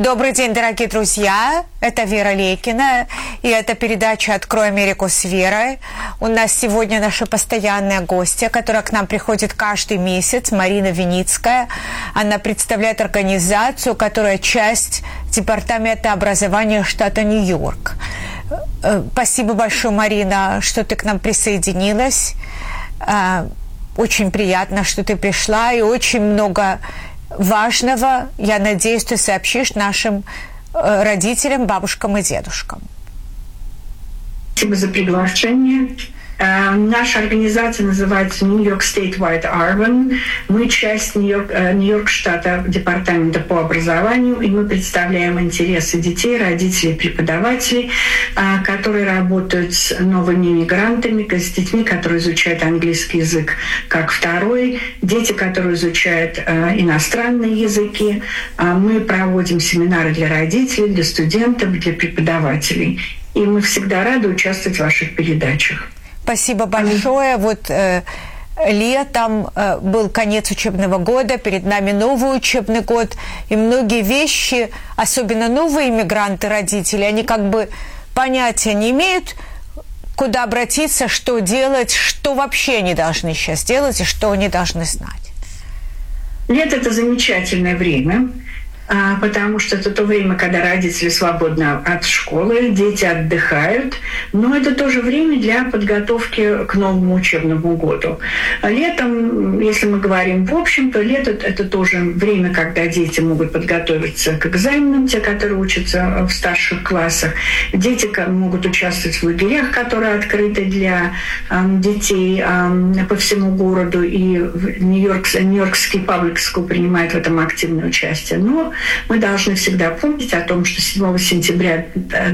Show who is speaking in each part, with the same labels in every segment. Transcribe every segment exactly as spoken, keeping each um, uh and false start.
Speaker 1: Добрый день, дорогие друзья. Это Вера Лейкина, и это передача «Открой Америку с Верой». У нас сегодня наша постоянная гостья, которая к нам приходит каждый месяц, Марина Виницкая. Она представляет организацию, которая часть Департамента образования штата Нью-Йорк. Спасибо большое, Марина, что ты к нам присоединилась. Очень приятно, что ты пришла, и очень много важного, я надеюсь, ты сообщишь нашим родителям, бабушкам и дедушкам.
Speaker 2: Спасибо за приглашение. Наша организация называется New York Statewide Urban. Мы часть Нью-Йорк, Нью-Йорк штата Департамента по образованию, и мы представляем интересы детей, родителей, преподавателей, которые работают с новыми мигрантами, с детьми, которые изучают английский язык как второй, дети, которые изучают иностранные языки. Мы проводим семинары для родителей, для студентов, для преподавателей. И мы всегда рады участвовать в ваших передачах.
Speaker 1: Спасибо большое. Вот э, летом э, был конец учебного года, перед нами новый учебный год, и многие вещи, особенно новые иммигранты, родители, они как бы понятия не имеют, куда обратиться, что делать, что вообще они должны сейчас делать и что они должны знать.
Speaker 2: Лето – это замечательное время, потому что это то время, когда родители свободны от школы, дети отдыхают, но это тоже время для подготовки к новому учебному году. Летом, если мы говорим в общем, то лето – это тоже время, когда дети могут подготовиться к экзаменам, те, которые учатся в старших классах. Дети могут участвовать в лагерях, которые открыты для детей по всему городу, и Нью-Йорк, Нью-Йоркский паблик скул принимает в этом активное участие. Но мы должны всегда помнить о том, что седьмого сентября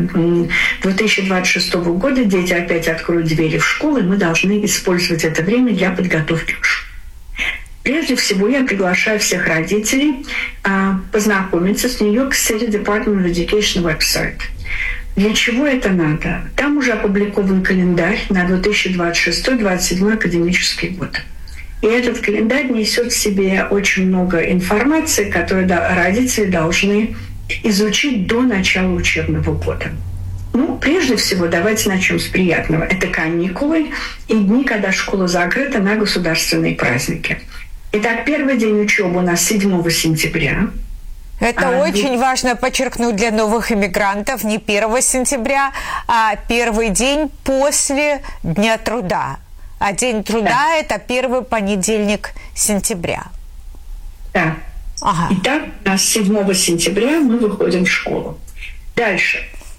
Speaker 2: две тысячи двадцать шестого года дети опять откроют двери в школу, и мы должны использовать это время для подготовки к школе. Прежде всего, я приглашаю всех родителей познакомиться с New York City Department of Education веб-сайт. Для чего это надо? Там уже опубликован календарь на две тысячи двадцать шестой — две тысячи двадцать седьмой академический год. И этот календарь несет в себе очень много информации, которую родители должны изучить до начала учебного года. Ну, прежде всего, давайте начнем с приятного. Это каникулы и дни, когда школа закрыта на государственные праздники. Итак, первый день учебы у нас седьмого сентября.
Speaker 1: Это а, очень и... важно подчеркнуть для новых иммигрантов. Не первого сентября, а первый день после Дня труда. А День труда да. – это первый понедельник сентября.
Speaker 2: Да. Ага. Итак, у нас седьмого сентября мы выходим в школу. Дальше.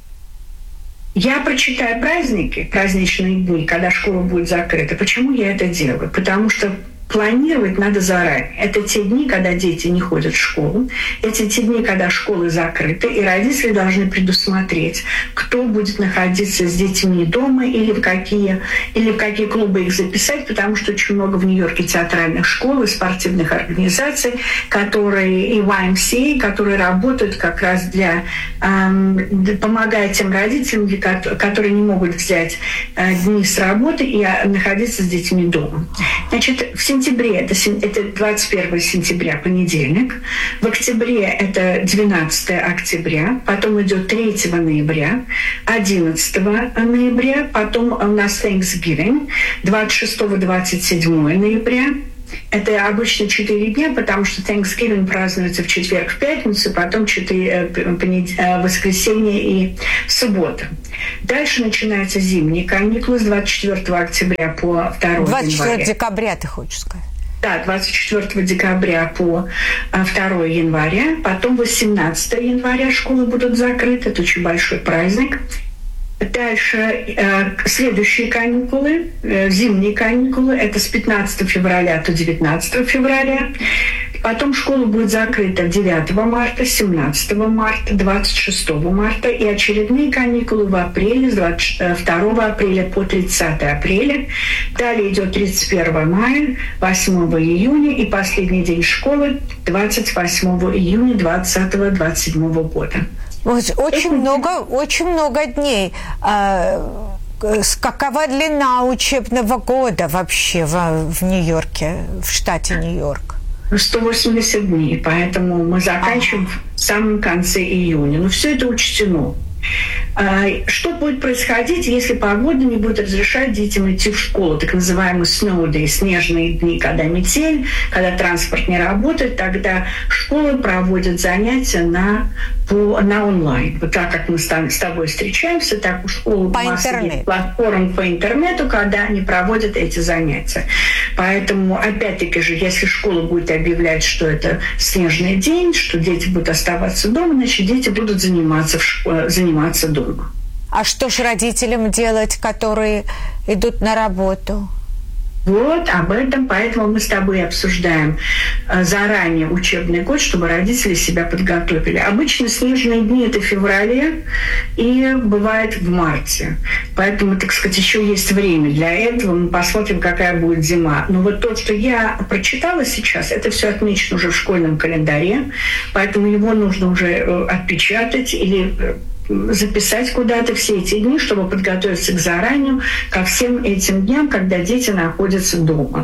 Speaker 2: Я прочитаю праздники, праздничные дни, когда школа будет закрыта. Почему я это делаю? Потому что планировать надо заранее. Это те дни, когда дети не ходят в школу. Это те дни, когда школы закрыты, и родители должны предусмотреть, кто будет находиться с детьми дома или в какие, или в какие клубы их записать, потому что очень много в Нью-Йорке театральных школ и спортивных организаций, которые, и вай эм си эй, которые работают как раз для, эм, помогая тем родителям, которые не могут взять э, дни с работы и находиться с детьми дома. Значит, в сентябре это, это двадцать первого сентября, понедельник. В октябре это двенадцатого октября. Потом идет третьего ноября, одиннадцатого ноября. Потом у нас Thanksgiving, двадцать шестого — двадцать седьмого ноября. Это обычно четыре дня, потому что Thanksgiving празднуется в четверг, в пятницу, потом четыре, воскресенье и суббота. Дальше начинаются зимние каникулы с двадцать четвёртого октября по второго января.
Speaker 1: двадцать четвёртого декабря, ты хочешь сказать?
Speaker 2: Да, двадцать четвёртого декабря по второго января. Потом восемнадцатого января школы будут закрыты. Это очень большой праздник. Дальше э, следующие каникулы, э, зимние каникулы, это с пятнадцатого февраля до девятнадцатого февраля. Потом школа будет закрыта девятого марта, семнадцатого марта, двадцать шестого марта. И очередные каникулы в апреле, с двадцать второго апреля по тридцатого апреля. Далее идет тридцать первого мая, восьмого июня и последний день школы двадцать восьмого июня двадцатого двадцать седьмого года.
Speaker 1: Очень много, очень много дней. А, какова длина учебного года вообще в, в Нью-Йорке, в штате Нью-Йорк?
Speaker 2: сто восемьдесят дней, поэтому мы заканчиваем ага. в самом конце июня. Но все это учтено. Что будет происходить, если погода не будет разрешать детям идти в школу? Так называемые snow days, снежные дни, когда метель, когда транспорт не работает, тогда школы проводят занятия на, по, на онлайн. Вот так как мы с тобой встречаемся, так у школы
Speaker 1: по интернету.
Speaker 2: Платформ по интернету, когда они проводят эти занятия. Поэтому, опять-таки же, если школа будет объявлять, что это снежный день, что дети будут оставаться дома, значит, дети будут заниматься, в школе, заниматься дома.
Speaker 1: А что ж родителям делать, которые идут на работу?
Speaker 2: Вот об этом, поэтому мы с тобой обсуждаем заранее учебный год, чтобы родители себя подготовили. Обычно снежные дни – это в феврале и бывает в марте. Поэтому, так сказать, еще есть время для этого. Мы посмотрим, какая будет зима. Но вот то, что я прочитала сейчас, это все отмечено уже в школьном календаре, поэтому его нужно уже отпечатать или записать куда-то все эти дни, чтобы подготовиться к заранее, ко всем этим дням, когда дети находятся дома.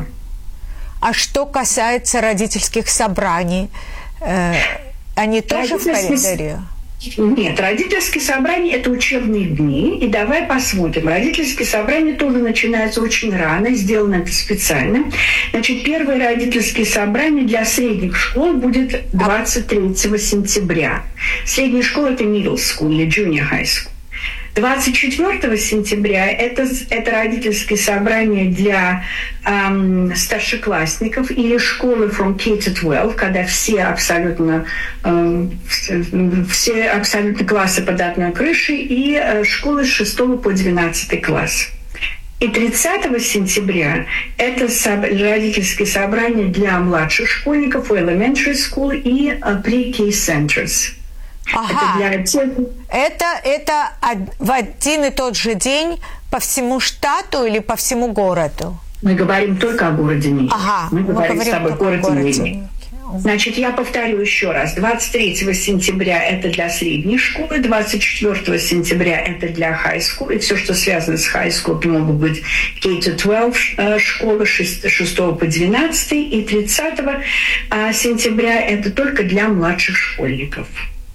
Speaker 1: А что касается родительских собраний, э, они тоже в календаре?
Speaker 2: Нет, родительские собрания – это учебные дни. И давай посмотрим. Родительские собрания тоже начинаются очень рано, сделано это специально. Значит, первые родительские собрания для средних школ будет двадцать третьего сентября. Средняя школа – это middle school или junior high school. двадцать четвёртого сентября это, это родительские собрания для эм, старшеклассников или школы from K to twelve, когда все абсолютно, э, все абсолютно классы под одной крышей, и э, школы с шестого по двенадцатый класс. И тридцатого сентября это родительские собрания для младших школьников, elementary school и uh, pre-K centers.
Speaker 1: Ага. Это, тех... это, это в один и тот же день по всему штату или по всему городу?
Speaker 2: Мы говорим только о городе Нью-Йорк.
Speaker 1: Ага,
Speaker 2: мы, мы говорим с тобой о городе Нью-Йорк. Значит, я повторю еще раз. двадцать третьего сентября это для средней школы, двадцать четвёртого сентября это для high school, и все, что связано с high school, это могут быть K to twelve школы с шестого по двенадцатый, и тридцатого сентября это только для младших школьников.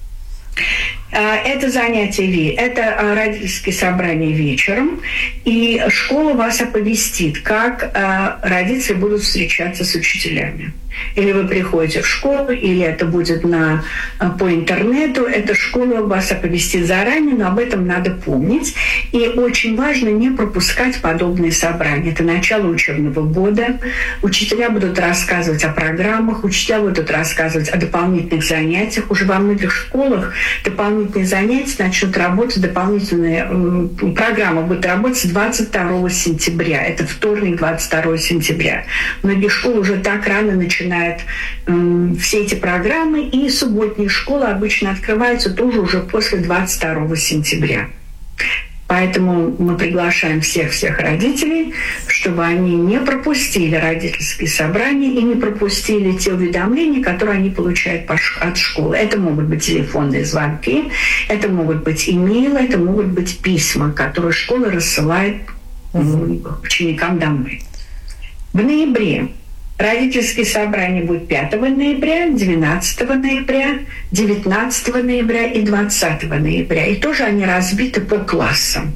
Speaker 2: Это занятие, это родительские собрания вечером, и школа вас оповестит, как родители будут встречаться с учителями. Или вы приходите в школу, или это будет на, по интернету. Эта школа вас оповестит заранее, но об этом надо помнить. И очень важно не пропускать подобные собрания. Это начало учебного года. Учителя будут рассказывать о программах, учителя будут рассказывать о дополнительных занятиях. Уже во многих школах дополнительные занятия начнут работать, дополнительные э, программы будут работать двадцать второго сентября. Это вторник, двадцать второго сентября. Многие школы уже так рано начинают начинает э, все эти программы, и субботние школы обычно открываются тоже уже после двадцать второго сентября. Поэтому мы приглашаем всех-всех родителей, чтобы они не пропустили родительские собрания и не пропустили те уведомления, которые они получают от школы. Это могут быть телефонные звонки, это могут быть имейлы, это могут быть письма, которые школа рассылает ученикам домой. В ноябре родительские собрания будут пятого ноября, двенадцатого ноября, девятнадцатого ноября и двадцатого ноября. И тоже они разбиты по классам.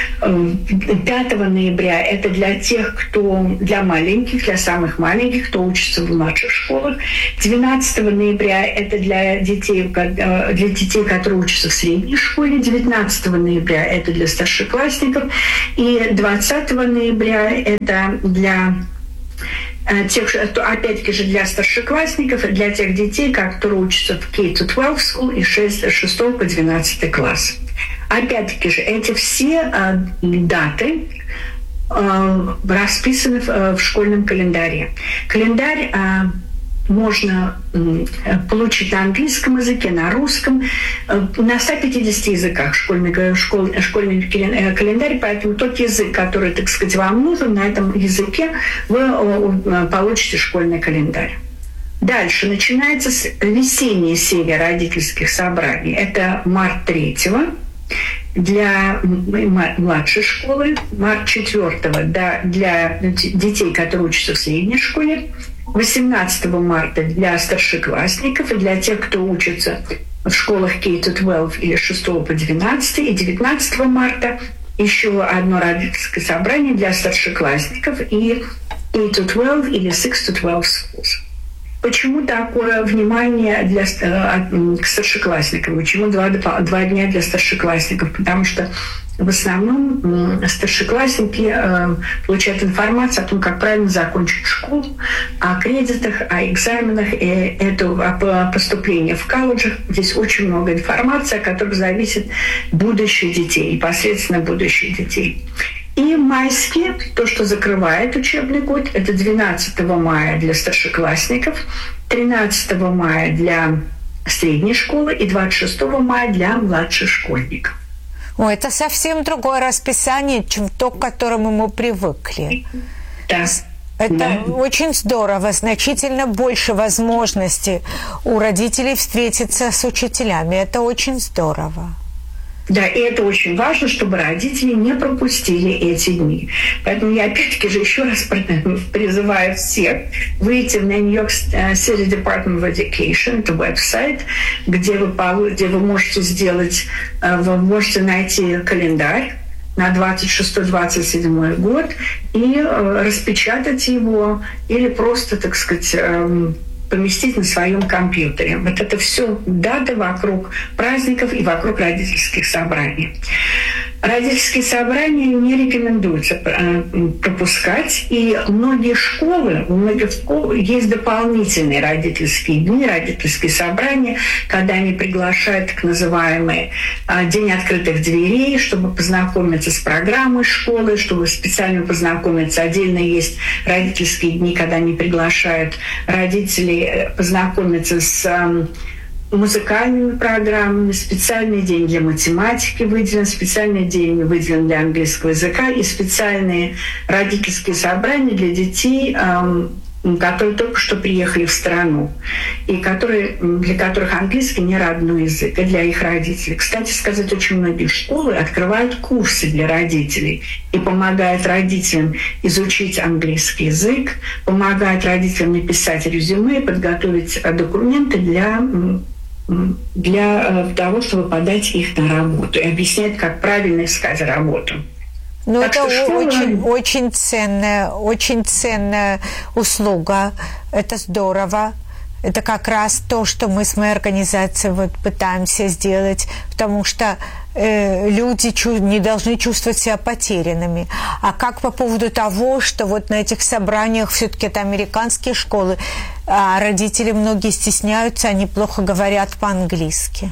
Speaker 2: пятого ноября это для тех, кто для маленьких, для самых маленьких, кто учится в младших школах. двенадцатого ноября это для детей, для детей, которые учатся в средней школе. девятнадцатого ноября это для старшеклассников. И двадцатого ноября это для тех, опять-таки же для старшеклассников, для тех детей, которые учатся в K to twelve school и с шестого по двенадцатый класс. Опять-таки же эти все э, даты э, расписаны в, э, в школьном календаре. Календарь э, можно получить на английском языке, на русском, на ста пятидесяти языках школьный, школ, школьный календарь, поэтому тот язык, который, так сказать, вам нужен, на этом языке вы получите школьный календарь. Дальше начинается весенняя серия родительских собраний. Это март третьего для младшей школы, март четвёртого для детей, которые учатся в средней школе, восемнадцатого марта для старшеклассников и для тех, кто учится в школах кей двенадцать или с шестого по двенадцатый, и девятнадцатого марта еще одно родительское собрание для старшеклассников и кей двенадцать или шесть to двенадцать schools. Почему такое внимание для, к старшеклассникам? Почему два, два дня для старшеклассников? Потому что в основном старшеклассники э, получают информацию о том, как правильно закончить школу, о кредитах, о экзаменах, и это о поступлении в колледжах. Здесь очень много информации, от которой зависит будущее детей, непосредственно будущее детей. И майские, то, что закрывает учебный год, это двенадцатого мая для старшеклассников, тринадцатого мая для средней школы и двадцать шестого мая для младших школьников.
Speaker 1: О, это совсем другое расписание, чем то, к которому мы привыкли.
Speaker 2: Да.
Speaker 1: Это
Speaker 2: да.
Speaker 1: очень здорово, значительно больше возможностей у родителей встретиться с учителями. Это очень здорово.
Speaker 2: Да, и это очень важно, чтобы родители не пропустили эти дни. Поэтому я опять-таки же еще раз призываю всех выйти в New York City Department of Education, это веб-сайт, где вы, где вы можете сделать, вы можете найти календарь на двадцать шестой - двадцать седьмой год и распечатать его или просто, так сказать, поместить на своем компьютере. Вот это все даты вокруг праздников и вокруг родительских собраний. Родительские собрания не рекомендуется пропускать, и многие школы, у многих школ есть дополнительные родительские дни, родительские собрания, когда они приглашают так называемый День открытых дверей, чтобы познакомиться с программой школы, чтобы специально познакомиться. Отдельно есть родительские дни, когда они приглашают родителей познакомиться с музыкальными программами, специальный день для математики выделен, специальный день выделен для английского языка и специальные родительские собрания для детей, которые только что приехали в страну и которые, для которых английский не родной язык, и для их родителей. Кстати сказать, очень многие школы открывают курсы для родителей и помогают родителям изучить английский язык, помогают родителям написать резюме, подготовить документы для для того, чтобы подать их на работу и объяснять, как правильно искать работу.
Speaker 1: Ну, это школа... очень, очень ценная, очень ценная услуга. Это здорово. Это как раз то, что мы с моей организацией вот пытаемся сделать, потому что э, люди чу- не должны чувствовать себя потерянными. А как по поводу того, что вот на этих собраниях все-таки это американские школы, а родители многие стесняются, они плохо говорят по-английски?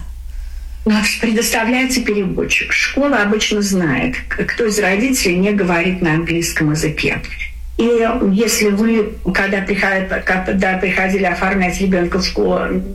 Speaker 2: У нас предоставляется переводчик. Школа обычно знает, кто из родителей не говорит на английском языке. И если вы, когда, приходили, когда приходили оформлять ребенка в школу,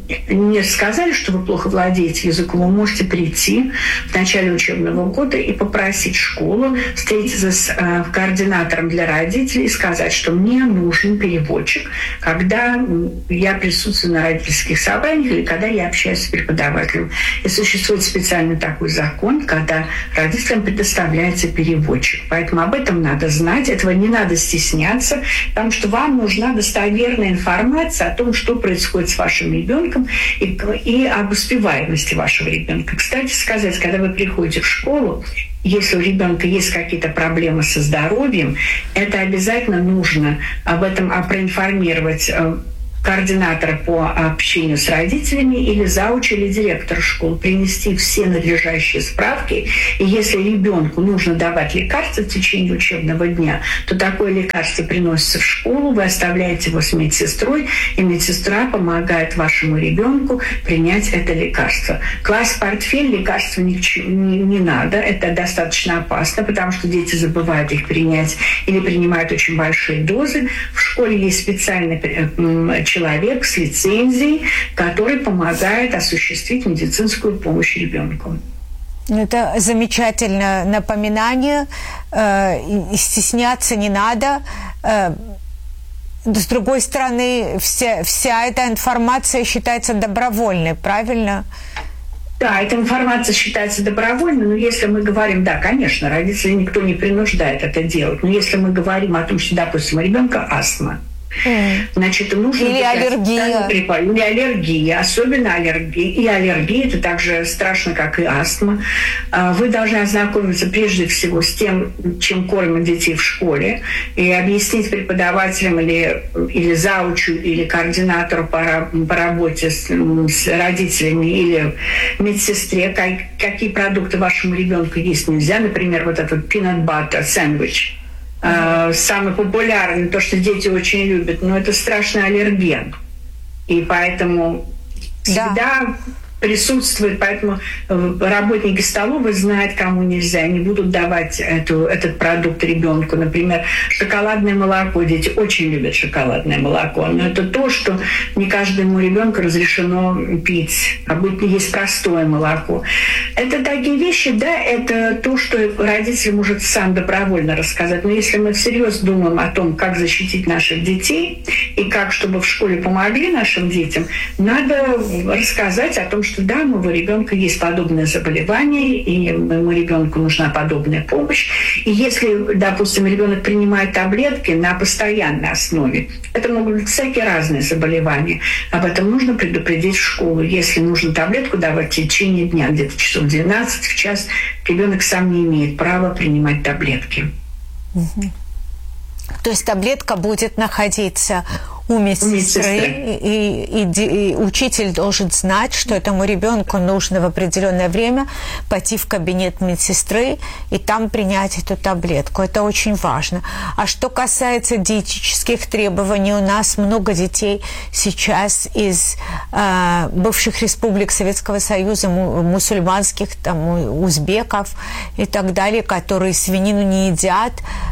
Speaker 2: не сказали, что вы плохо владеете языком, вы можете прийти в начале учебного года и попросить школу встретиться с э, координатором для родителей и сказать, что мне нужен переводчик, когда я присутствую на родительских собраниях или когда я общаюсь с преподавателем. И существует специальный такой закон, когда родителям предоставляется переводчик. Поэтому об этом надо знать, этого не надо стесняться, потому что вам нужна достоверная информация о том, что происходит с вашим ребенком и, и об успеваемости вашего ребенка. Кстати сказать, когда вы приходите в школу, если у ребенка есть какие-то проблемы со здоровьем, это обязательно нужно об этом проинформировать координатора по общению с родителями или зауча или директора школы, принести все надлежащие справки. И если ребенку нужно давать лекарства в течение учебного дня, то такое лекарство приносится в школу, вы оставляете его с медсестрой, и медсестра помогает вашему ребенку принять это лекарство. Класть портфель лекарства ни, не, не надо, это достаточно опасно, потому что дети забывают их принять или принимают очень большие дозы. В школе есть специальный человек с лицензией, который помогает осуществить медицинскую помощь ребенку.
Speaker 1: Это замечательное напоминание. И стесняться не надо. С другой стороны, вся, вся эта информация считается добровольной, правильно?
Speaker 2: Да, эта информация считается добровольной, но если мы говорим, да, конечно, родители никто не принуждает это делать, но если мы говорим о том, что, допустим, у ребенка астма, Значит, нужно
Speaker 1: или аллергия.
Speaker 2: Или аллергия, особенно аллергия. И аллергия – это так же страшно, как и астма. Вы должны ознакомиться прежде всего с тем, чем кормят детей в школе, и объяснить преподавателям или, или заучу, или координатору по, по работе с, с родителями или медсестре, как, какие продукты вашему ребенку есть нельзя. Например, вот этот peanut butter сэндвич. Uh, самый популярный, то, что дети очень любят, но это страшный аллерген. И поэтому всегда да. присутствует, поэтому работники столовой знают, кому нельзя, не будут давать эту, этот продукт ребенку. Например, шоколадное молоко. Дети очень любят шоколадное молоко, но это то, что не каждому ребенку разрешено пить. Обычно есть простое молоко. Это такие вещи, да, это то, что родитель может сам добровольно рассказать. Но если мы всерьез думаем о том, как защитить наших детей и как, чтобы в школе помогли нашим детям, надо рассказать о том, что да, у моего ребенка есть подобное заболевание, и моему ребенку нужна подобная помощь. И если, допустим, ребенок принимает таблетки на постоянной основе, это могут быть всякие разные заболевания. Об этом нужно предупредить в школу. Если нужно таблетку давать в течение дня, где-то часов двенадцать в час, ребенок сам не имеет права принимать таблетки.
Speaker 1: Угу. То есть таблетка будет находиться у медсестры, и, и, и, и учитель должен знать, что этому ребенку нужно в определенное время пойти в кабинет медсестры и там принять эту таблетку. Это очень важно. А что касается диетических требований, у нас много детей сейчас из э, бывших республик Советского Союза, мусульманских, там, узбеков и так далее, которые свинину не едят.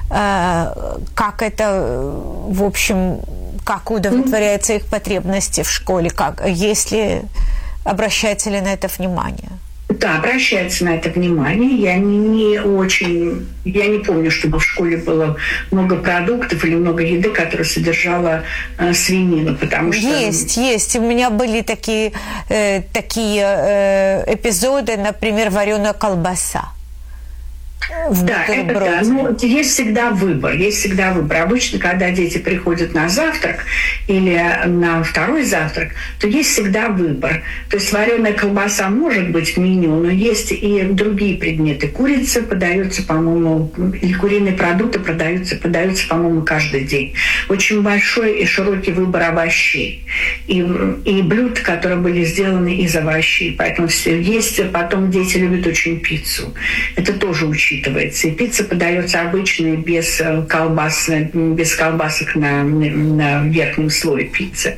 Speaker 1: Э, как это, в общем, как удовлетворяются их потребности в школе, как, если обращается ли на это внимание?
Speaker 2: Да, обращается на это внимание. Я не, не очень, я не помню, чтобы в школе было много продуктов или много еды, которая содержала э, свинину, потому что...
Speaker 1: Есть, есть. У меня были такие, э, такие э, эпизоды, например, вареная колбаса.
Speaker 2: Да, это да. Ну, есть всегда выбор. Есть всегда выбор. Обычно, когда дети приходят на завтрак или на второй завтрак, то есть всегда выбор. То есть вареная колбаса может быть в меню, но есть и другие предметы. Курица подается, по-моему, или куриные продукты продаются, подаются, по-моему, каждый день. Очень большой и широкий выбор овощей. И, и блюд, которые были сделаны из овощей. Поэтому все есть. Потом дети любят очень пиццу. Это тоже учитывается. И пицца подается обычная, без колбас, без колбасок на, на верхнем слое пиццы.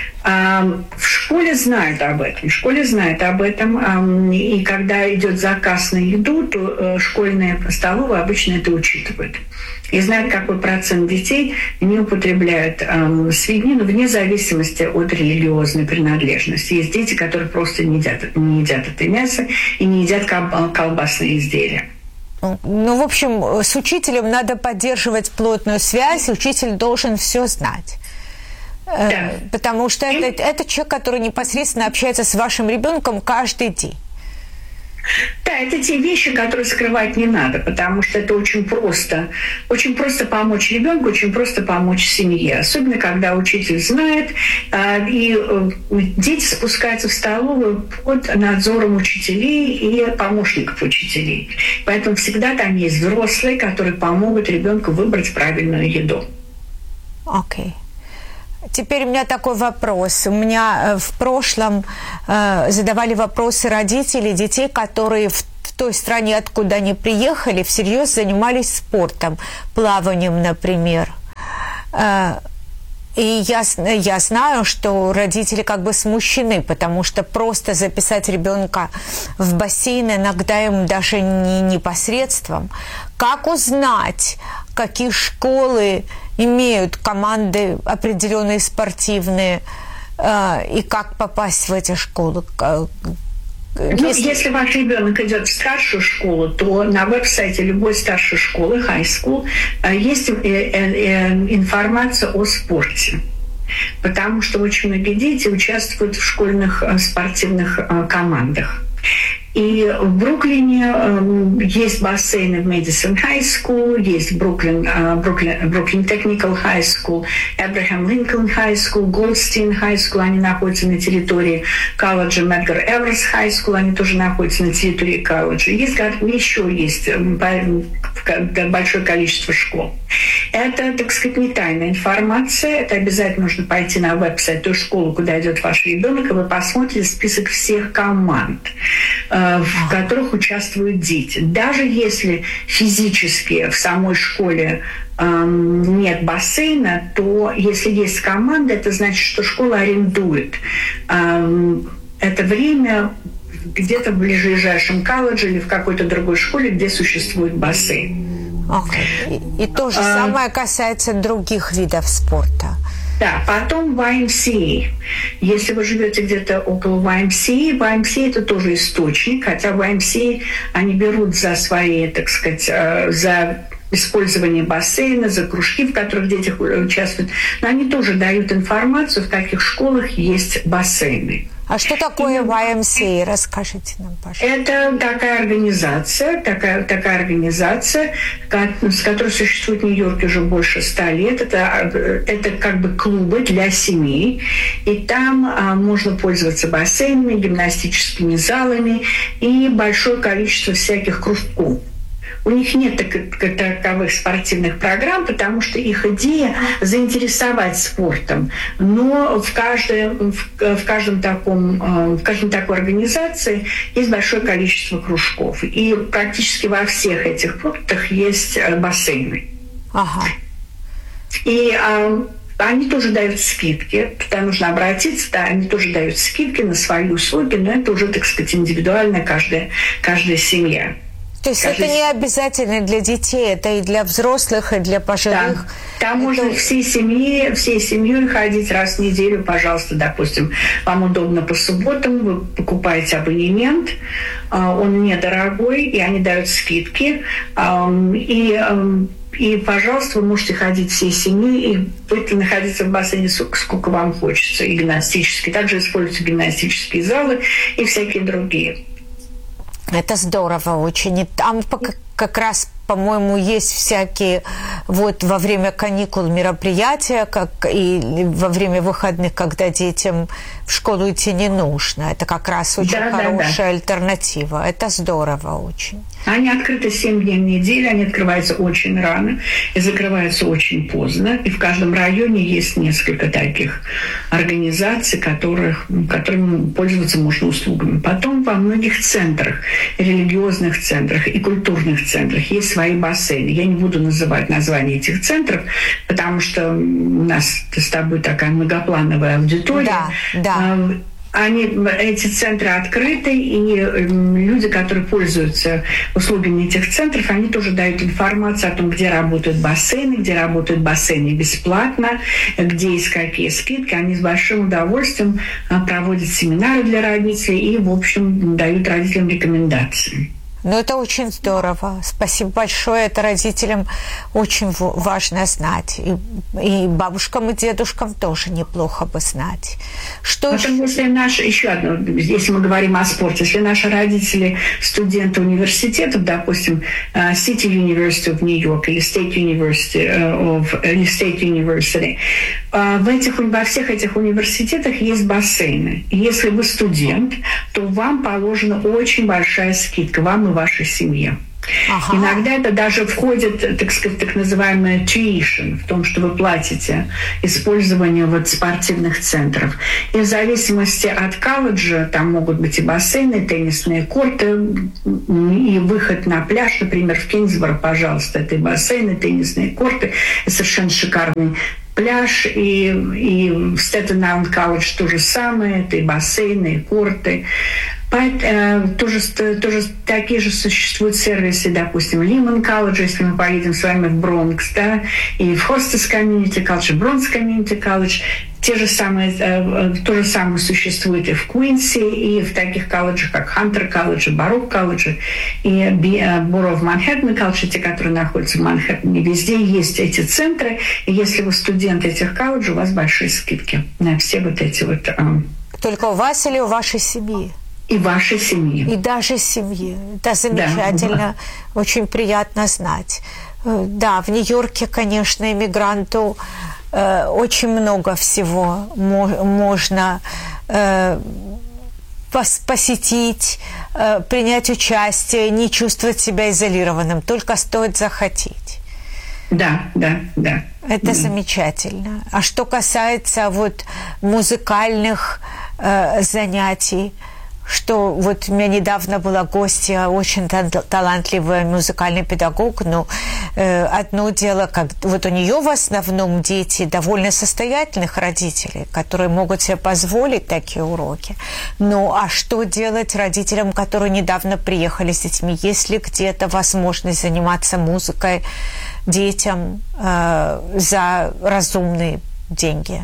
Speaker 2: В школе знают об этом. В школе знают об этом. И когда идет заказ на еду, то школьная столовая обычно это учитывает. И знают, какой процент детей не употребляют свинину вне зависимости от религиозной принадлежности. Есть дети, которые просто не едят, не едят это мясо и не едят колбасные изделия.
Speaker 1: Ну, в общем, с учителем надо поддерживать плотную связь, учитель должен все знать. Да. Потому что это, это человек, который непосредственно общается с вашим ребенком каждый день.
Speaker 2: Да, это те вещи, которые скрывать не надо, потому что это очень просто. Очень просто помочь ребенку, очень просто помочь семье. Особенно, когда учитель знает, и дети спускаются в столовую под надзором учителей и помощников учителей. Поэтому всегда там есть взрослые, которые помогут ребенку выбрать правильную еду.
Speaker 1: Окей. Okay. Теперь у меня такой вопрос. У меня в прошлом э, задавали вопросы родителей детей, которые в, в той стране, откуда они приехали, всерьез занимались спортом, плаванием, например. Э, и я, я знаю, что родители как бы смущены, потому что просто записать ребенка в бассейн иногда им даже не непосредством. Как узнать, какие школы имеют команды определенные спортивные, э, и как попасть в эти школы?
Speaker 2: Ну, если... если ваш ребенок идет в старшую школу, то на веб-сайте любой старшей школы, high school, есть информация о спорте. Потому что очень многие дети участвуют в школьных спортивных командах. И в Бруклине э, есть бассейны в Мэдисон High School, есть Бруклин, э, Бруклин, Бруклин Technical High School, School, Abraham Lincoln High School, Goldstein High School, они находятся на территории колледжа, Медгар Эверс High School, они тоже находятся на территории колледжа. Есть, еще есть большое количество школ. Это, так сказать, не тайная информация. Это обязательно нужно пойти на веб-сайт той школы, куда идет ваш ребенок, и вы посмотрите список всех команд, в которых участвуют дети. Даже если физически в самой школе нет бассейна, то если есть команда, это значит, что школа арендует это время где-то в ближайшем колледже или в какой-то другой школе, где существует бассейн.
Speaker 1: Okay. И, и то же самое касается других видов спорта.
Speaker 2: Да, потом вай эм си эй. Если вы живете где-то около вай эм си эй, вай эм си эй это тоже источник, хотя вай эм си эй они берут за свои, так сказать, за использование бассейна, за кружки, в которых дети участвуют, но они тоже дают информацию, в каких школах есть бассейны.
Speaker 1: А что такое вай эм си эй? Расскажите нам, пожалуйста.
Speaker 2: Это такая организация, такая, такая организация, с которой существует в Нью-Йорке уже больше ста лет. Это, это как бы клубы для семей. И там а, можно пользоваться бассейнами, гимнастическими залами и большое количество всяких кружков. У них нет таковых спортивных программ, потому что их идея заинтересовать спортом. Но в, каждой, в, каждом таком, в каждой такой организации есть большое количество кружков. И практически во всех этих пунктах есть бассейны.
Speaker 1: Ага.
Speaker 2: И а, они тоже дают скидки. Туда нужно обратиться, да, они тоже дают скидки на свои услуги, но это уже, так сказать, индивидуально каждая, каждая семья.
Speaker 1: То есть Скажите, это не обязательно для детей, это и для взрослых, и для пожилых.
Speaker 2: Да. Там
Speaker 1: это...
Speaker 2: можно всей семьей, всей семьей ходить раз в неделю, пожалуйста, допустим, вам удобно по субботам, вы покупаете абонемент, он недорогой, и они дают скидки, и И, пожалуйста, вы можете ходить всей семьей и будете находиться в бассейне сколько вам хочется, и гимнастические. Также используются гимнастические залы и всякие другие.
Speaker 1: Это здорово очень. И там как раз, по-моему, есть всякие вот во время каникул мероприятия, как и во время выходных, когда детям в школу идти не нужно. Это как раз очень да, хорошая да, да. альтернатива. Это здорово очень.
Speaker 2: Они открыты семь дней в неделю, они открываются очень рано и закрываются очень поздно. И в каждом районе есть несколько таких организаций, которых, которыми пользоваться можно услугами. Потом во многих центрах, религиозных центрах и культурных центрах есть свои бассейны. Я не буду называть названия этих центров, потому что у нас с тобой такая многоплановая аудитория.
Speaker 1: Да, да.
Speaker 2: Они, эти центры открыты, и люди, которые пользуются услугами этих центров, они тоже дают информацию о том, где работают бассейны, где работают бассейны бесплатно, где есть какие скидки. Они с большим удовольствием проводят семинары для родителей и, в общем, дают родителям рекомендации.
Speaker 1: Ну, это очень здорово. Спасибо большое. Это родителям очень важно знать. И, и бабушкам, и дедушкам тоже неплохо бы знать. Что
Speaker 2: еще? Если наши, еще одно, если мы говорим о спорте, если наши родители студенты университетов, допустим, City University of New York или State University of или State University, в этих, во всех этих университетах есть бассейны. И если вы студент, то вам положена очень большая скидка, вам и вашей семье. Ага. Иногда это даже входит, так сказать, так называемое tuition, в том, что вы платите использование вот спортивных центров. И в зависимости от колледжа там могут быть и бассейны, и теннисные корты, и выход на пляж, например, в Кингсборо, пожалуйста, это и бассейны, и теннисные корты, и совершенно шикарный пляж, и, и в Staten-Island College то же самое, это и бассейны, и корты. Тоже, тоже такие же существуют сервисы, допустим, Лимон колледж, если мы поедем с вами в Бронкс, да, и в Hostess Community College, Бронкс Community College. Те же самые, то же самое существует и в Куинси, и в таких колледжах, как Хантер колледж, Барук колледж, и Borough of Manhattan колледж, те, которые находятся в Манхэттене. Везде есть эти центры, и если вы студент этих колледжей, у вас большие скидки на все вот эти вот...
Speaker 1: Только у вас или у вашей семьи?
Speaker 2: И вашей семьи.
Speaker 1: И даже семьи. Это замечательно. Да. Очень приятно знать. Да, в Нью-Йорке, конечно, иммигранту э, очень много всего мо- можно э, пос- посетить, э, принять участие, не чувствовать себя изолированным, только стоит захотеть.
Speaker 2: Да, да, да.
Speaker 1: Это
Speaker 2: да.
Speaker 1: замечательно. А что касается вот музыкальных э, занятий, что вот у меня недавно была гостья, очень талантливый музыкальный педагог, но э, одно дело, как вот у нее в основном дети довольно состоятельных родителей, которые могут себе позволить такие уроки. Ну, а что делать родителям, которые недавно приехали с детьми? Есть ли где-то возможность заниматься музыкой детям э, за разумные деньги?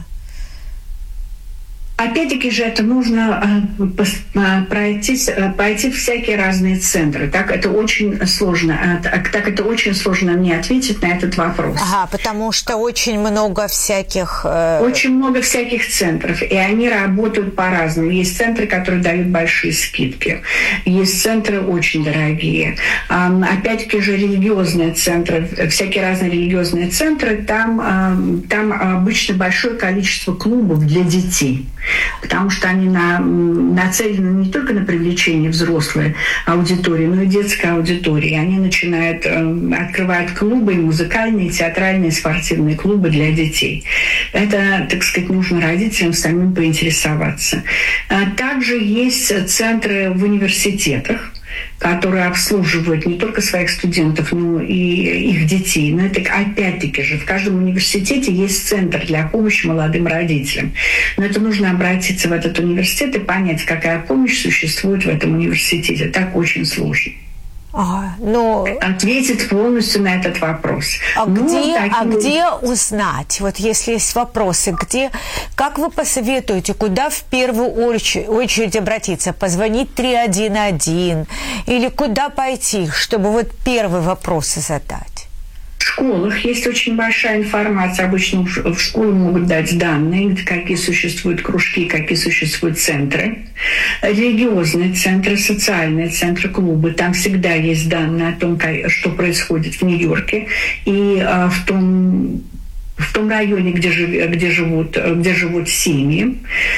Speaker 2: Опять-таки же это нужно пройти, пойти в всякие разные центры. Так это очень сложно. Так это очень сложно мне ответить на этот вопрос.
Speaker 1: Ага, потому что очень много всяких... Э...
Speaker 2: Очень много всяких центров, и они работают по-разному. Есть центры, которые дают большие скидки. Есть центры очень дорогие. Опять-таки же религиозные центры, всякие разные религиозные центры, там, там обычно большое количество клубов для детей. Потому что они на, нацелены не только на привлечение взрослой аудитории, но и детской аудитории. Они начинают, открывают клубы, музыкальные, театральные, спортивные клубы для детей. Это, так сказать, нужно родителям самим поинтересоваться. Также есть центры в университетах, которые обслуживают не только своих студентов, но и их детей. Но это опять-таки же в каждом университете есть центр для помощи молодым родителям. Но это нужно обратиться в этот университет и понять, какая помощь существует в этом университете. Так очень сложно.
Speaker 1: Ага, ну,
Speaker 2: ответить полностью на этот вопрос.
Speaker 1: А,
Speaker 2: ну,
Speaker 1: где,
Speaker 2: такие...
Speaker 1: а где узнать, вот если есть вопросы, где, как вы посоветуете, куда в первую очередь, очередь обратиться? Позвонить три один один или куда пойти, чтобы вот первые вопросы задать?
Speaker 2: В школах есть очень большая информация. Обычно в школу могут дать данные, какие существуют кружки, какие существуют центры. Религиозные центры, социальные центры, клубы. Там всегда есть данные о том, что происходит в Нью-Йорке и в том, в том районе, где, жив, где, живут, где живут семьи.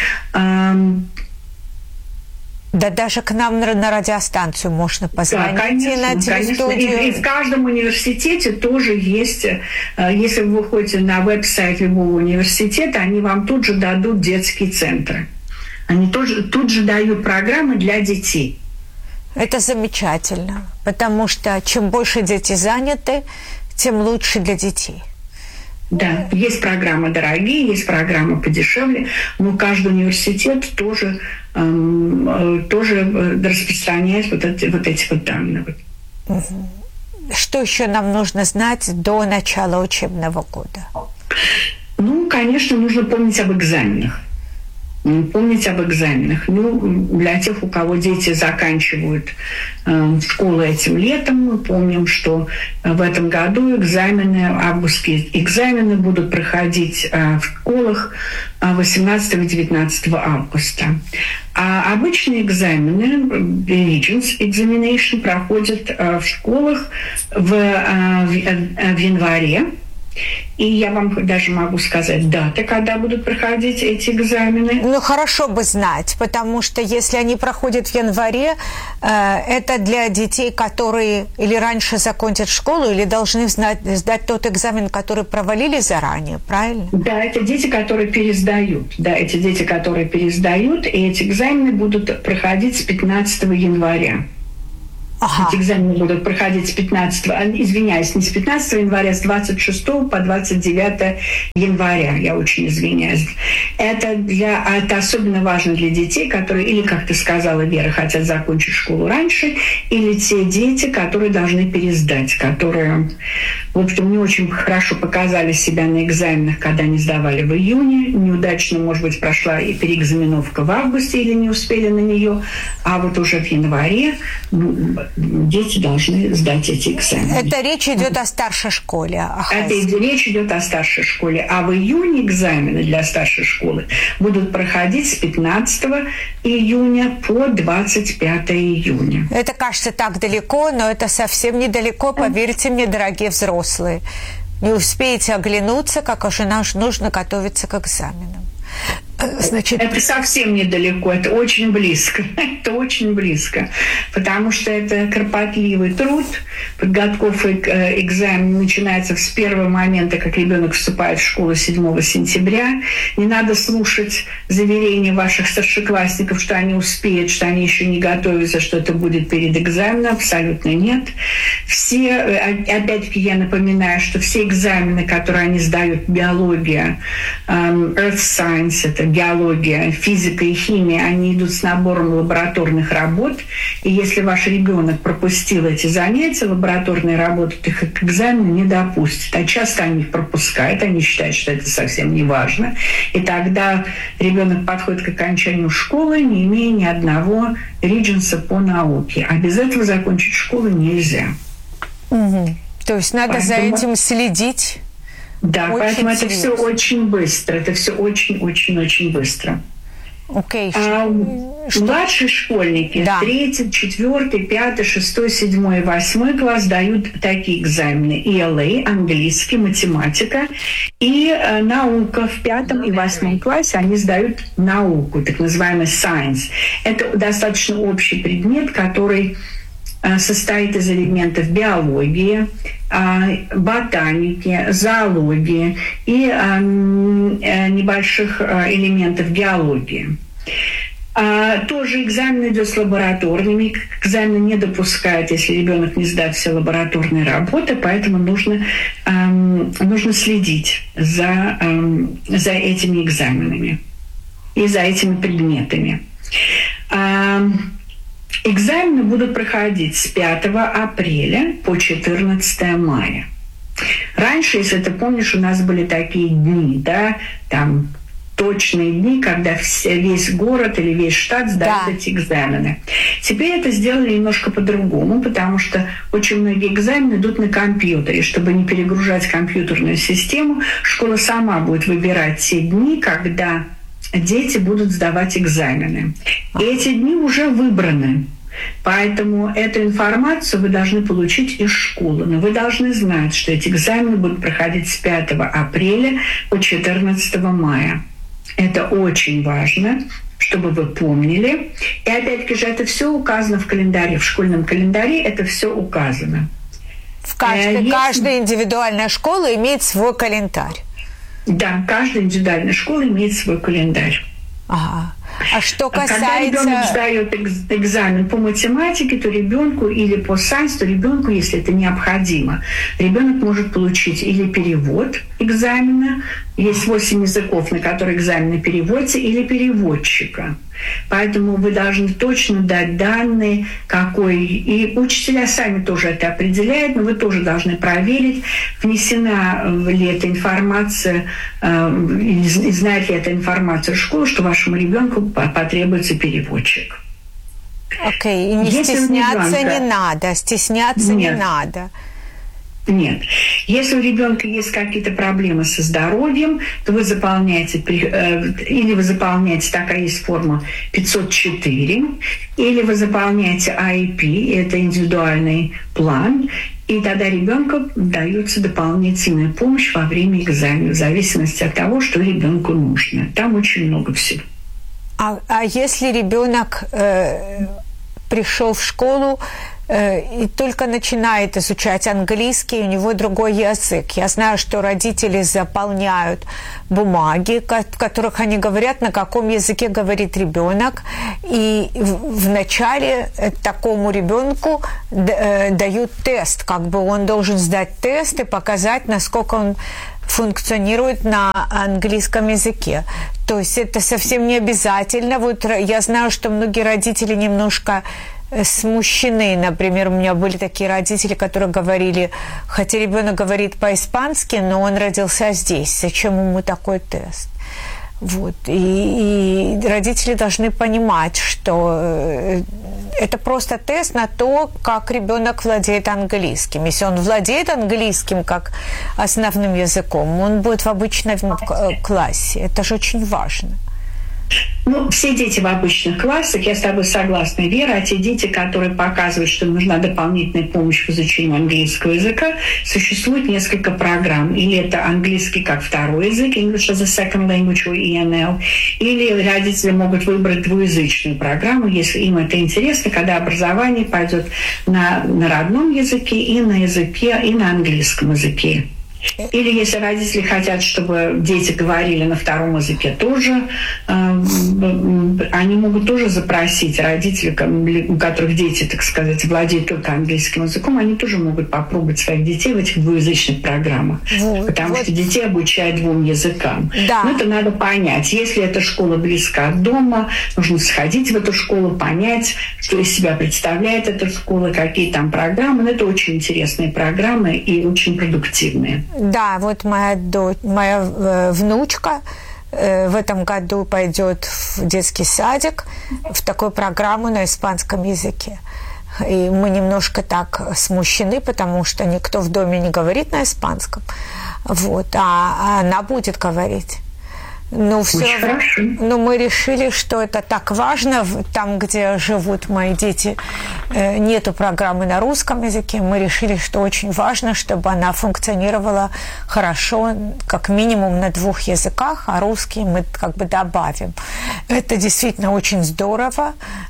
Speaker 1: Да даже к нам на, на радиостанцию можно позвонить.
Speaker 2: Да, конечно,
Speaker 1: на телестудию.
Speaker 2: Конечно. И, и в каждом университете тоже есть, если вы выходите на веб-сайт любого университета, они вам тут же дадут детские центры. Они тоже, тут же дают программы для детей.
Speaker 1: Это замечательно, потому что чем больше дети заняты, тем лучше для детей.
Speaker 2: Да, есть программы дорогие, есть программы подешевле, но каждый университет тоже, эм, тоже распространяет вот эти вот, эти вот данные.
Speaker 1: Что еще нам нужно знать до начала учебного года?
Speaker 2: Ну, конечно, нужно помнить об экзаменах. Помнить об экзаменах. Ну, для тех, у кого дети заканчивают э, школу этим летом, мы помним, что в этом году экзамены, августские экзамены будут проходить э, в школах восемнадцатого-девятнадцатого августа. А обычные экзамены, Regents Examination, проходят э, в школах в, э, в, в январе. И я вам даже могу сказать даты, когда будут проходить эти экзамены.
Speaker 1: Ну, хорошо бы знать, потому что если они проходят в январе, э, это для детей, которые или раньше закончат школу, или должны знать, сдать тот экзамен, который провалили заранее, правильно?
Speaker 2: Да, это дети, которые пересдают. Да, эти дети, которые пересдают, и эти экзамены будут проходить с пятнадцатого января.
Speaker 1: Ага.
Speaker 2: Эти экзамены будут проходить с пятнадцатого, извиняюсь, не с пятнадцатого января, с двадцать шестого по двадцать девятое января. Я очень извиняюсь. Это, для, это особенно важно для детей, которые, или, как ты сказала, Вера, хотят закончить школу раньше, или те дети, которые должны пересдать, которые, в общем, не очень хорошо показали себя на экзаменах, когда они сдавали в июне. Неудачно, может быть, прошла и переэкзаменовка в августе или не успели на нее, а вот уже в январе дети должны сдать эти экзамены.
Speaker 1: Это речь идет о старшей школе. О
Speaker 2: Это речь идет о старшей школе. А в июне экзамены для старшей школы будут проходить с пятнадцатого июня по двадцать пятое июня.
Speaker 1: Это кажется так далеко, но это совсем недалеко, поверьте мне, дорогие взрослые. Не успеете оглянуться, как уже нужно готовиться к экзаменам.
Speaker 2: Значит... Это совсем недалеко, это очень близко. Это очень близко, потому что это кропотливый труд. Подготовка к экзамену начинается с первого момента, как ребенок вступает в школу седьмого сентября. Не надо слушать заверения ваших старшеклассников, что они успеют, что они еще не готовятся, что это будет перед экзаменом. Абсолютно нет. Все, опять-таки я напоминаю, что все экзамены, которые они сдают, биология, Earth Science, это геология, физика и химия, они идут с набором лабораторных работ. И если ваш ребенок пропустил эти занятия, лабораторные работы, то их к экзамену не допустят. А часто они их пропускают, они считают, что это совсем не важно. И тогда ребенок подходит к окончанию школы, не имея ни одного регенса по науке. А без этого закончить школу нельзя.
Speaker 1: Угу. То есть надо
Speaker 2: Поэтому...
Speaker 1: за этим следить.
Speaker 2: Да,
Speaker 1: очень
Speaker 2: поэтому это
Speaker 1: серьезно.
Speaker 2: все очень быстро. Это все очень-очень-очень быстро.
Speaker 1: Okay.
Speaker 2: А
Speaker 1: Что?
Speaker 2: Младшие школьники,
Speaker 1: да.
Speaker 2: третий, четвертый, пятый, шестой, седьмой и восьмой класс дают такие экзамены. и эл эй, английский, математика и э, наука. В пятом и восьмом классе они сдают науку, так называемый science. Это достаточно общий предмет, который состоит из элементов биологии, ботаники, зоологии и небольших элементов геологии. Тоже экзамен идет с лабораторными. К экзамену не допускают, если ребенок не сдаст все лабораторные работы, поэтому нужно, нужно следить за, за этими экзаменами и за этими предметами. Экзамены будут проходить с пятого апреля по четырнадцатое мая. Раньше, если ты помнишь, у нас были такие дни, да, там точные дни, когда все, весь город или весь штат сдают да. эти экзамены. Теперь это сделали немножко по-другому, потому что очень многие экзамены идут на компьютере. Чтобы не перегружать компьютерную систему, школа сама будет выбирать те дни, когда дети будут сдавать экзамены. И эти дни уже выбраны. Поэтому эту информацию вы должны получить из школы. Но вы должны знать, что эти экзамены будут проходить с пятого апреля по четырнадцатого мая. Это очень важно, чтобы вы помнили. И опять-таки же это все указано в календаре, в школьном календаре это все указано.
Speaker 1: В каждой, Если... Каждая индивидуальная школа имеет свой календарь.
Speaker 2: Да, каждая индивидуальная школа имеет свой календарь.
Speaker 1: Ага. А что касается...
Speaker 2: Когда ребенок сдает экзамен по математике, то ребенку или по сайенсу, то ребенку, если это необходимо, ребенок может получить или перевод экзамена, есть восемь языков, на которые экзамены переводятся, или переводчика. Поэтому вы должны точно дать данные, какой... И учителя сами тоже это определяют, но вы тоже должны проверить, внесена ли эта информация, и знает ли эта информация в школу, что вашему ребенку потребуется переводчик.
Speaker 1: Окей, okay. И не Если стесняться ребенка... не надо, стесняться Нет. не надо.
Speaker 2: Нет. Если у ребенка есть какие-то проблемы со здоровьем, то вы заполняете, или вы заполняете, такая есть форма пятьсот четыре, или вы заполняете ай и пи, это индивидуальный план, и тогда ребенку дается дополнительная помощь во время экзамена, в зависимости от того, что ребенку нужно. Там очень много всего.
Speaker 1: А, а если ребенок э, пришел в школу и только начинает изучать английский, у него другой язык. Я знаю, что родители заполняют бумаги, в которых они говорят, на каком языке говорит ребенок, и вначале такому ребенку дают тест, как бы он должен сдать тест и показать, насколько он функционирует на английском языке. То есть это совсем не обязательно. Вот я знаю, что многие родители немножко смущены. Например, у меня были такие родители, которые говорили, хотя ребенок говорит по-испански, но он родился здесь, зачем ему такой тест? Вот. И, и родители должны понимать, что это просто тест на то, как ребенок владеет английским. Если он владеет английским как основным языком, он будет в обычном классе. Это же очень важно.
Speaker 2: Ну, все дети в обычных классах, я с тобой согласна, Вера, а те дети, которые показывают, что нужна дополнительная помощь в изучении английского языка, существует несколько программ. Или это английский как второй язык, English as a second language, и эн эл, или родители могут выбрать двуязычную программу, если им это интересно, когда образование пойдет на, на родном языке и на языке, и на английском языке. Или если родители хотят, чтобы дети говорили на втором языке тоже, э, они могут тоже запросить родителей, у которых дети, так сказать, владеют только английским языком, они тоже могут попробовать своих детей в этих двуязычных программах. Вот, потому вот. что детей обучают двум языкам.
Speaker 1: Да.
Speaker 2: Но это надо понять. Если эта школа близко от дома, нужно сходить в эту школу, понять, что из себя представляет эта школа, какие там программы. Но это очень интересные программы и очень продуктивные.
Speaker 1: Да, вот моя, дочь, моя э, внучка э, в этом году пойдет в детский садик в такую программу на испанском языке. И мы немножко так смущены, потому что никто в доме не говорит на испанском. Вот, а, а она будет говорить. Ну, все равно, но мы решили, что это так важно. Там, где живут мои дети, нету программы на русском языке. Мы решили, что очень важно, чтобы она функционировала хорошо, как минимум на двух языках, а русский мы как бы добавим. Это действительно очень здорово.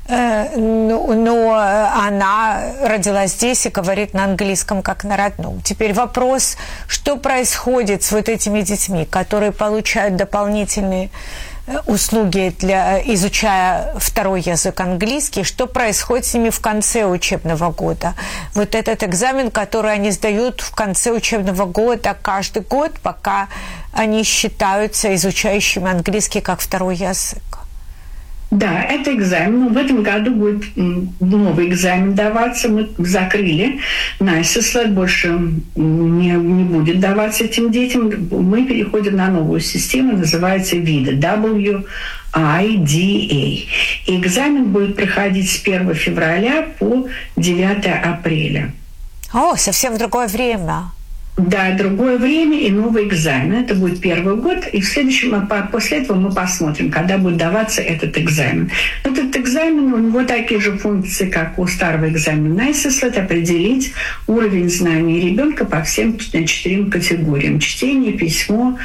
Speaker 1: Но она родилась здесь и говорит на английском как на родном. Теперь вопрос, что происходит с вот этими детьми, которые получают дополнительные услуги, для, изучая второй язык английский, что происходит с ними в конце учебного года. Вот этот экзамен, который они сдают в конце учебного года каждый год, пока они считаются изучающими английский как второй язык.
Speaker 2: Да, это экзамен. В этом году будет новый экзамен даваться. Мы закрыли Найсислет, больше не, не будет даваться этим детям. Мы переходим на новую систему, называется вида, дабл ю ай ди эй. И экзамен будет проходить с первого февраля по девятого апреля.
Speaker 1: О, совсем другое время.
Speaker 2: Да, другое время и новый экзамен. Это будет первый год, и в следующем, после этого мы посмотрим, когда будет даваться этот экзамен. Этот экзамен, у него такие же функции, как у старого экзамена Найсислет, определить уровень знаний ребенка по всем четырем категориям. Чтение, письмо,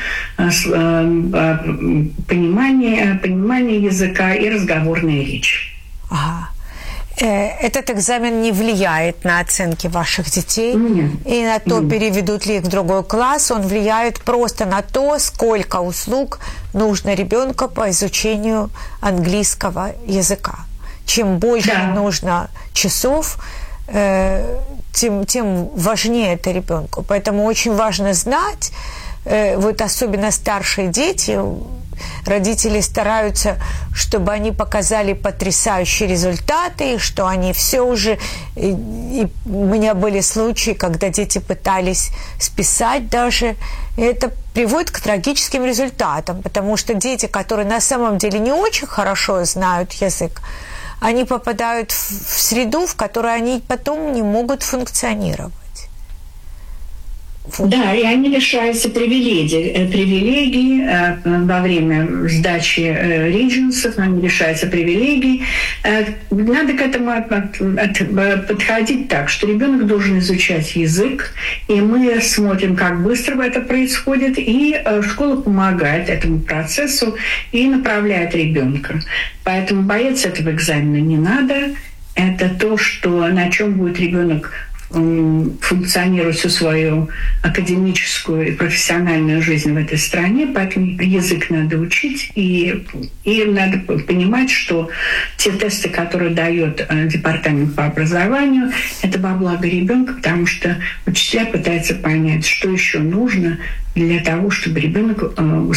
Speaker 2: понимание, понимание языка и разговорная речь.
Speaker 1: Ага. Этот экзамен не влияет на оценки ваших детей
Speaker 2: Нет.
Speaker 1: и на то, Нет. переведут ли их в другой класс. Он влияет просто на то, сколько услуг нужно ребенку по изучению английского языка. Чем больше да. нужно часов, тем, тем важнее это ребенку. Поэтому очень важно знать, вот особенно старшие дети, родители стараются, чтобы они показали потрясающие результаты, что они все уже... И, и у меня были случаи, когда дети пытались списать даже. И это приводит к трагическим результатам, потому что дети, которые на самом деле не очень хорошо знают язык, они попадают в среду, в которой они потом не могут функционировать.
Speaker 2: Да, и они лишаются привилегий, привилегий э, во время сдачи э, регенсов, они лишаются привилегий. Э, надо к этому от, от, подходить так, что ребенок должен изучать язык, и мы смотрим, как быстро это происходит, и э, школа помогает этому процессу и направляет ребенка. Поэтому бояться этого экзамена не надо. Это то, что, на чем будет ребенок функционировать всю свою академическую и профессиональную жизнь в этой стране, поэтому язык надо учить, и, и надо понимать, что те тесты, которые дает департамент по образованию, это во благо ребенка, потому что учителя пытаются понять, что еще нужно для того, чтобы ребенок